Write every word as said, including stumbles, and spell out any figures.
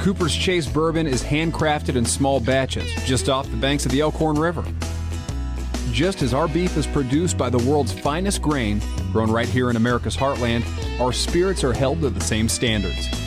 Cooper's Chase Bourbon is handcrafted in small batches just off the banks of the Elkhorn River. Just as our beef is produced by the world's finest grain, grown right here in America's heartland, our spirits are held to the same standards.